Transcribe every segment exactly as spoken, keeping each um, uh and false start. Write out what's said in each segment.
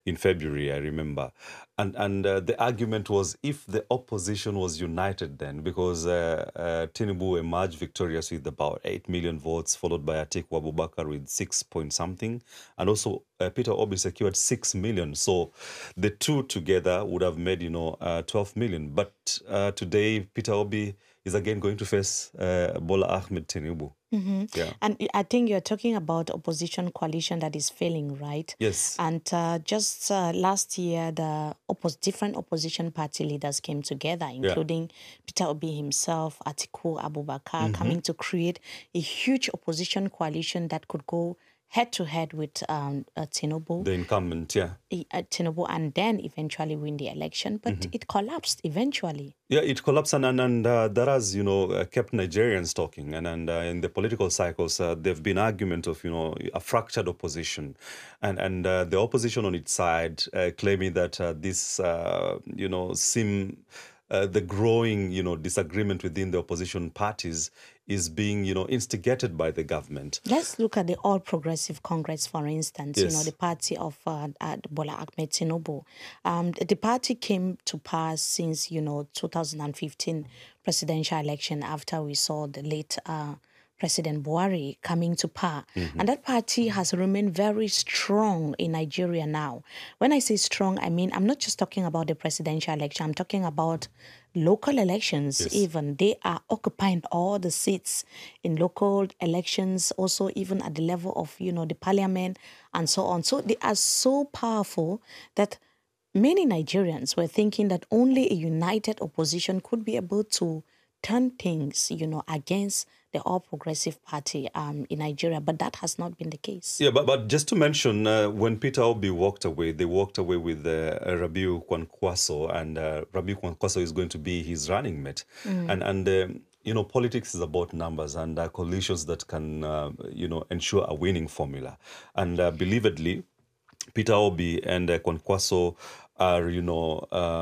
in February, I remember. And and uh, the argument was if the opposition was united then, because uh, uh, Tinubu emerged victorious with about eight million votes, followed by Atiku Abubakar with six point something, and also uh, Peter Obi secured six million. So the two together would have made, you know, uh, twelve million. But uh, today, Peter Obi is again going to face uh, Bola Ahmed Tinubu. Mm-hmm. Yeah. And I think you're talking about opposition coalition that is failing, right? Yes. And uh, just uh, last year, the oppos- different opposition party leaders came together, including yeah. Peter Obi himself, Atiku Abubakar, mm-hmm. coming to create a huge opposition coalition that could go head to head with um, uh, Tinubu. The incumbent, yeah. Uh, Tinubu, and then eventually win the election. But mm-hmm. it collapsed eventually. Yeah, it collapsed, and, and, and uh, that has, you know, uh, kept Nigerians talking. And, and uh, in the political cycles, uh, there have been argument of, you know, a fractured opposition. And, and uh, the opposition on its side uh, claiming that uh, this, uh, you know, seem... Uh, the growing, you know, disagreement within the opposition parties is being, you know, instigated by the government. Let's look at the All Progressive Congress, for instance, yes. you know, the party of uh, uh, Bola Ahmed Tinubu. Um, the party came to pass since, you know, two thousand fifteen presidential election after we saw the late uh, President Buhari coming to power. Mm-hmm. And that party has remained very strong in Nigeria now. When I say strong, I mean, I'm not just talking about the presidential election. I'm talking about local elections, yes. even. They are occupying all the seats in local elections, also even at the level of, you know, the parliament and so on. So they are so powerful that many Nigerians were thinking that only a united opposition could be able to turn things, you know, against the All Progressive Party um, in Nigeria, but that has not been the case. Yeah, but, but just to mention, uh, when Peter Obi walked away, they walked away with uh, Rabiu Kwankwaso, and uh, Rabiu Kwankwaso is going to be his running mate. Mm. And, and um, you know, politics is about numbers and uh, coalitions that can, uh, you know, ensure a winning formula. And uh, believedly, Peter Obi and uh, Kwankwaso are, you know,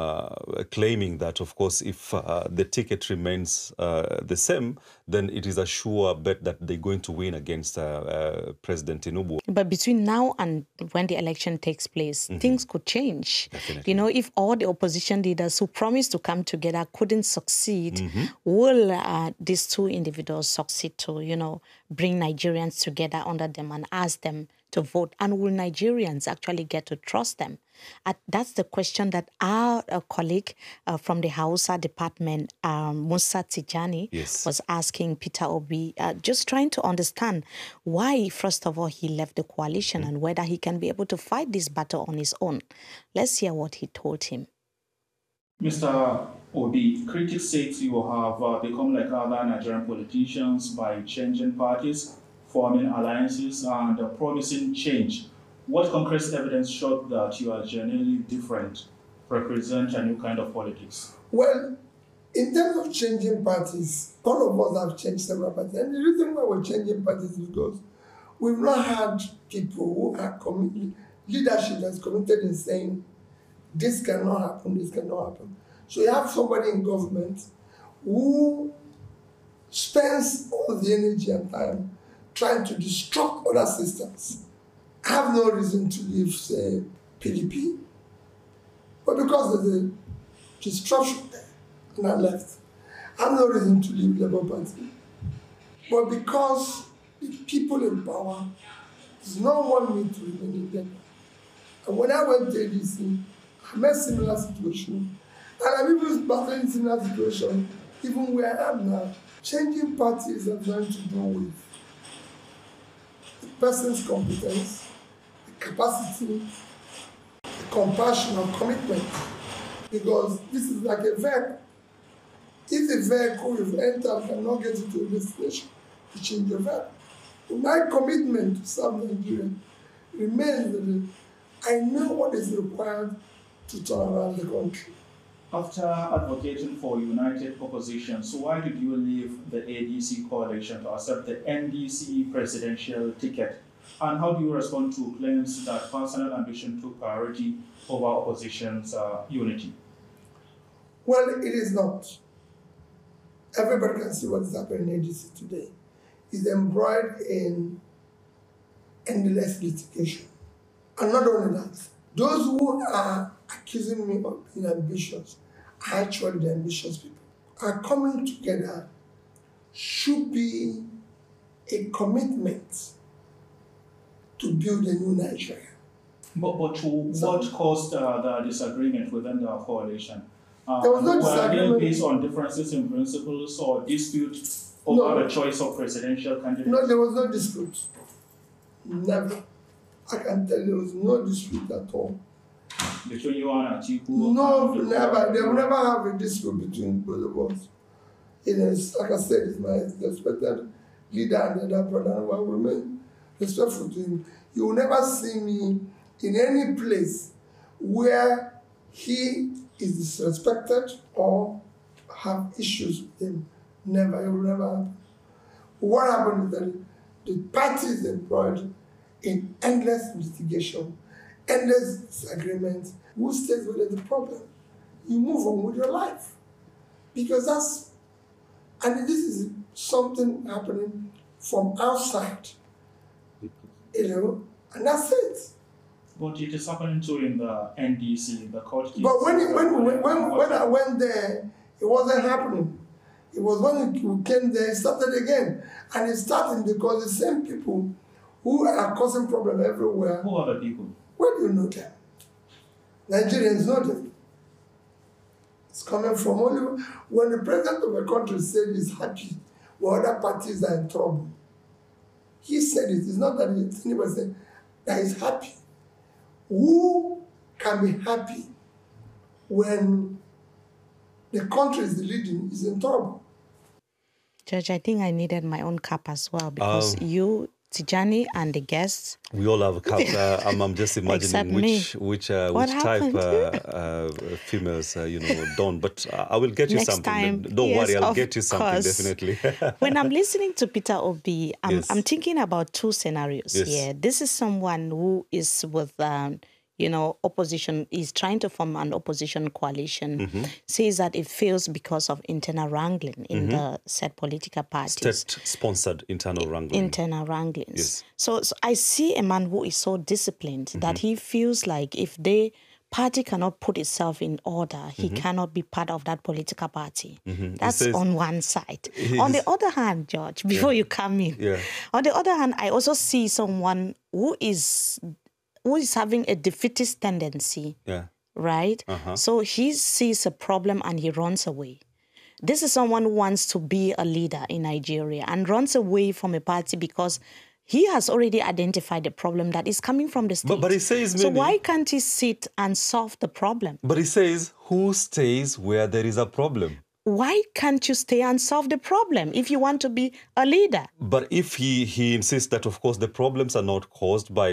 uh, claiming that, of course, if uh, the ticket remains uh, the same, then it is a sure bet that they're going to win against uh, uh, President Tinubu. But between now and when the election takes place, mm-hmm. things could change. Definitely. You know, if all the opposition leaders who promised to come together couldn't succeed, mm-hmm. will uh, these two individuals succeed to, you know, bring Nigerians together under them and ask them to vote? And will Nigerians actually get to trust them? Uh, that's the question that our uh, colleague uh, from the Hausa department, um, Musa Tijani, yes. was asking Peter Obi, uh, just trying to understand why, first of all, he left the coalition mm-hmm. and whether he can be able to fight this battle on his own. Let's hear what he told him. Mister Obi, critics say you have uh, become like other Nigerian politicians by changing parties, forming alliances, and uh, promising change. What concrete evidence showed that you are genuinely different, represent a new kind of politics? Well, in terms of changing parties, all of us have changed several parties. And the reason why we're changing parties is because we've not had people who are committed, leadership that's committed in saying, this cannot happen, this cannot happen. So you have somebody in government who spends all the energy and time trying to disrupt other systems. I have no reason to leave, say, P D P, but because there's a disruption there, and I left. I have no reason to leave Labour Party, but because the people in power does not want me to remain in Labour. And when I went to A D C, I met similar situation, and I'm even battling similar situation, even where I am now. Changing parties have nothing to do with the person's competence, the capacity, the compassion or commitment, because this is like a vehicle. If the vehicle you've entered cannot get you to a destination, you change your vehicle. My commitment to serve Nigeria remains that I know what is required to turn around the country. After advocating for united opposition, so why did you leave the A D C coalition to accept the N D C presidential ticket? And how do you respond to claims that personal ambition took priority over opposition's uh, unity? Well, it is not. Everybody can see what is happening in A D C today. It's embroiled in endless litigation. And not only that, Those who are accusing me of being ambitious are actually the ambitious people. Our coming together should be a commitment to build a new Nigeria. But, but to so, what caused uh, the disagreement within the coalition? Uh, there was no were disagreement. Were they based on differences in principles or dispute over no. the choice of presidential candidates? No, there was no dispute. Never. I can tell you there was no dispute at all. Between you and Atiku? No, and never. They will never have a dispute between both of us. It is, like I said, it's my respected leader and the other brother, and I will remain respectful to him. You will never see me in any place where he is disrespected or have issues with him. Never, it will never happen. What happened is that the party is employed in endless litigation, endless disagreements. Who stays with the problem? You move on with your life. Because that's, and this is something happening from outside, you know, and that's it. But it is happening too in the N D C, the court case. But when, it, when, when, when, when I went there, it wasn't happening. It was when we came there, it started again. And it's starting because the same people who are causing problems everywhere. Who are the people? Where do you know them? Nigerians know them. It's coming from only when the president of a country said he's happy, while other parties are in trouble. He said it. It's not that anybody said that he's happy. Who can be happy when the country is leading is in trouble? Judge, I think I needed my own cup as well because um, you, Tijani, and the guests. We all have a cup. Uh, I'm, I'm just imagining which which uh, which type uh, uh, females uh, you know don't. But uh, I will get you Next something. Time, don't yes, worry, I'll get you something course. definitely. When I'm listening to Peter Obi, I'm yes. I'm thinking about two scenarios yes. here. This is someone who is with. Um, you know, opposition is trying to form an opposition coalition, mm-hmm. says that it fails because of internal wrangling in mm-hmm. the said political parties. State-sponsored internal wrangling. Internal wranglings. Yes. So, so I see a man who is so disciplined mm-hmm. that he feels like if the party cannot put itself in order, he mm-hmm. cannot be part of that political party. Mm-hmm. That's says, on one side. On the other hand, George, before yeah. you come in, yeah. on the other hand, I also see someone who is... who is having a defeatist tendency, yeah. right? Uh-huh. So he sees a problem and he runs away. This is someone who wants to be a leader in Nigeria and runs away from a party because he has already identified the problem that is coming from the state. But, but he says... So why can't he sit and solve the problem? But he says, who stays where there is a problem? Why can't you stay and solve the problem if you want to be a leader? But if he, he insists that, of course, the problems are not caused by,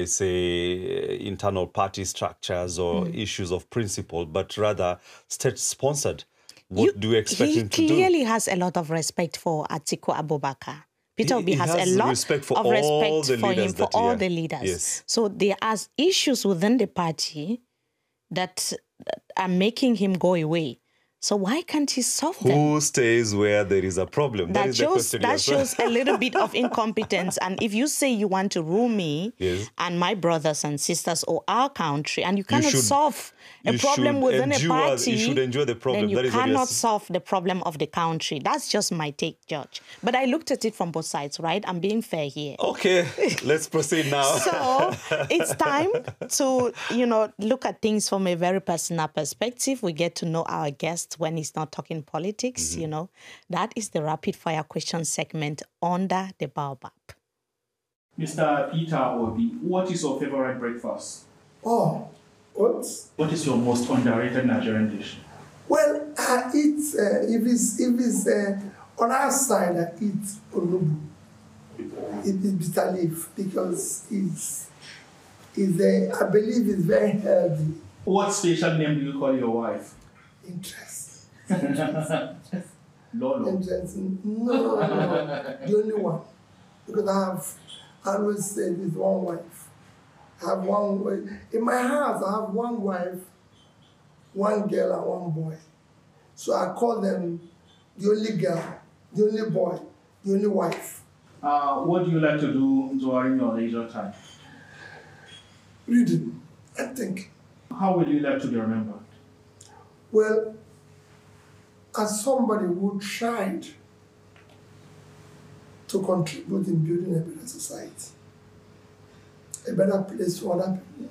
say, internal party structures or mm. issues of principle, but rather state-sponsored, what you, do you expect him to do? He clearly has a lot of respect for Atiku Abubakar. Peter Obi has, has a lot respect for of all respect the for him, for all are, the leaders. Yes. So there are issues within the party that are making him go away. So why can't he solve them? Who stays where there is a problem? That, that is shows, the that question. shows a little bit of incompetence. And if you say you want to rule me yes. and my brothers and sisters or our country, and you cannot you should, solve a problem within endure, a party, you should endure the problem. then you that cannot solve the problem of the country. That's just my take, George. But I looked at it from both sides, right? I'm being fair here. Okay, let's proceed now. So it's time to, you know, look at things from a very personal perspective. We get to know our guest when he's not talking politics, mm-hmm. you know. That is the rapid fire question segment under the Baobab. Mister Peter Obi, what is your favorite breakfast? Oh, what? What is your most underrated Nigerian dish? Well, I eat, uh, if it's, if it's uh, on our side, I eat onubu. It is bitter leaf because it's, it's uh, I believe it's very healthy. What special name do you call your wife? Interest. Lolo. Interesting. No, no, no. The only one. Because I have, I always say this one wife. I have one, in my house, I have one wife, one girl, and one boy. So I call them the only girl, the only boy, the only wife. Uh, what do you like to do during your leisure time? Reading, I think. how will you like to be remembered? Well, as somebody who tried to contribute in building a better society, a better place for other people.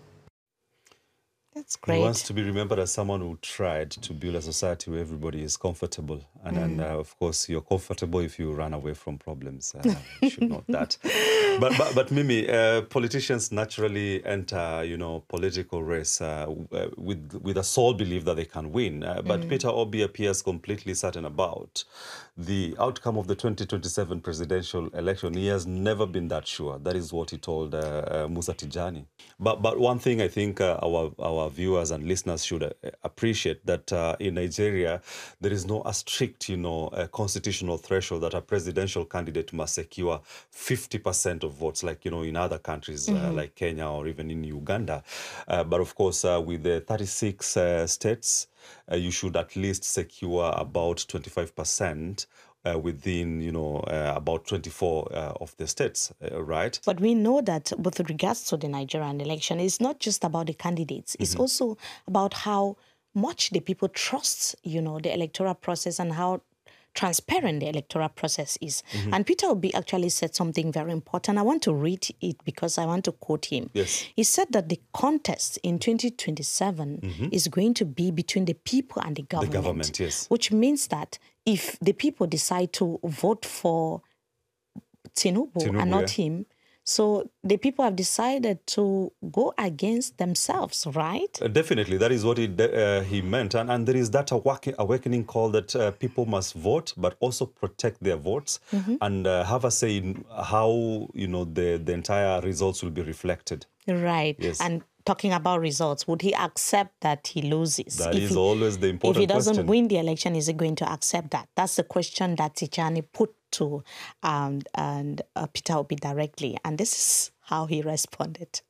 That's great. He wants to be remembered as someone who tried to build a society where everybody is comfortable. And, mm. and uh, of course, you're comfortable if you run away from problems. Uh, you should note that. But, but, but Mimi, uh, politicians naturally enter, you know, political race uh, with, with a sole belief that they can win. Uh, but mm. Peter Obi appears completely certain about the outcome of the twenty twenty-seven presidential election. He has never been that sure. That is what he told uh, uh, Musa Tijani. But, but one thing I think uh, our, our viewers and listeners should uh, appreciate that uh, in Nigeria, there is no a strict, you know, uh, constitutional threshold that a presidential candidate must secure fifty percent of votes, like, you know, in other countries mm-hmm. uh, like Kenya or even in Uganda. Uh, but of course, uh, with the thirty-six uh, states, uh, you should at least secure about twenty-five percent Uh, within, you know, uh, about twenty-four uh, of the states, uh, right? But we know that with regards to the Nigerian election, it's not just about the candidates. It's mm-hmm. also about how much the people trust, you know, the electoral process and how transparent the electoral process is. Mm-hmm. And Peter Obi actually said something very important. I want to read it because I want to quote him. Yes. He said that the contest in twenty twenty-seven mm-hmm. is going to be between the people and the government. The government, yes. Which means that if the people decide to vote for Tinubu, Tinubu and not yeah. him, so the people have decided to go against themselves, right? Uh, definitely. That is what he, uh, he meant. And, and there is that awakening, awakening call that uh, people must vote, but also protect their votes mm-hmm. and uh, have a say in how, you know, the, the entire results will be reflected. Right. Yes. And talking about results, would he accept that he loses? That if is he, always the important question. If he doesn't question. win the election, is he going to accept that? That's the question that Tijani put to um, and uh, Peter Obi directly. And this is how he responded.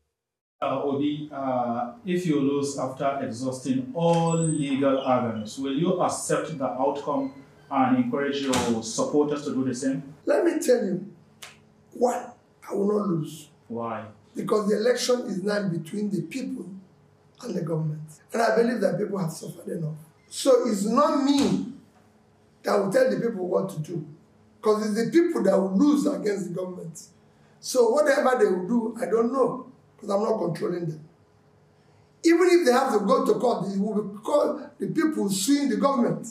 Uh, Obi, uh, if you lose after exhausting all legal avenues, will you accept the outcome and encourage your supporters to do the same? Let me tell you, one, I will not lose. Why? Because the election is now between the people and the government. And I believe that people have suffered enough. So it's not me that will tell the people what to do. Because it's the people that will lose against the government. So whatever they will do, I don't know. Because I'm not controlling them. Even if they have to go to court, it will be called the people suing the government.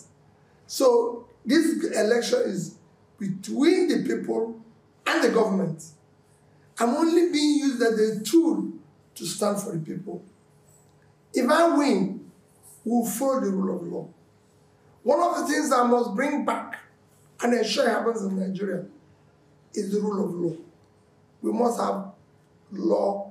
So this election is between the people and the government. I'm only being used as a tool to stand for the people. If I win, we'll follow the rule of law. One of the things I must bring back and ensure happens in Nigeria is the rule of law. We must have law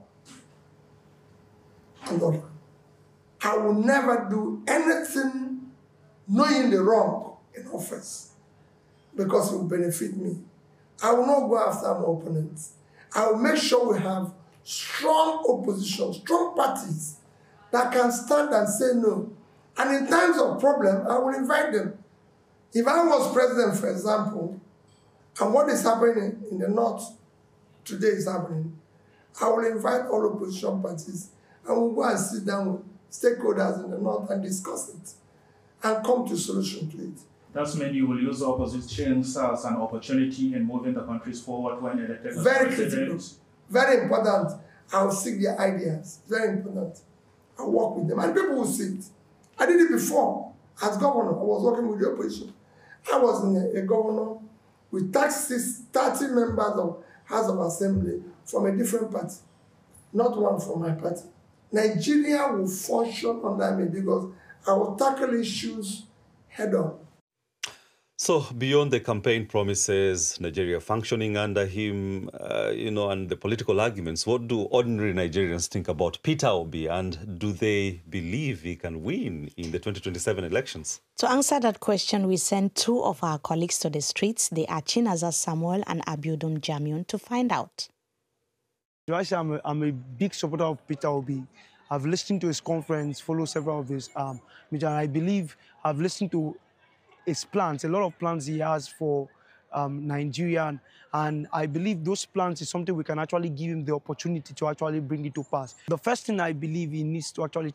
and order. I will never do anything knowing the wrong in office because it will benefit me. I will not go after my opponents. I will make sure we have strong opposition, strong parties that can stand and say no. And in times of problem, I will invite them. If I was president, for example, and what is happening in the north today is happening, I will invite all opposition parties and we'll go and sit down with stakeholders in the north and discuss it and come to a solution to it. That means you will use the opposition as an opportunity in moving the countries forward when elected as Very president. critical. Very important. I will seek their ideas. Very important. I work with them. And people will see it. I did it before. As governor, I was working with the opposition. I was in a, a governor with thirty members of House of Assembly from a different party. Not one from my party. Nigeria will function under me because I will tackle issues head on. So beyond the campaign promises, Nigeria functioning under him, uh, you know, and the political arguments, what do ordinary Nigerians think about Peter Obi, and do they believe he can win in the twenty twenty-seven elections? To answer that question, we sent two of our colleagues to the streets. They are Chinaza Samuel and Abiodun Jamiun to find out. Actually, I'm a, I'm a big supporter of Peter Obi. I've listened to his conference, followed several of his um, meetings, and I believe I've listened to his plans, a lot of plans he has for um, Nigeria. And, and I believe those plans is something we can actually give him the opportunity to actually bring it to pass. The first thing I believe he needs to actually